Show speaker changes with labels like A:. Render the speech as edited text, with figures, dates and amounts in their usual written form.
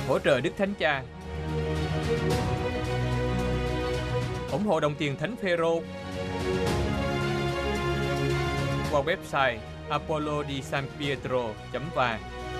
A: Hỗ trợ Đức Thánh Cha. Ủng hộ đồng tiền Thánh Phêrô qua website apollodisanpietro.vàng.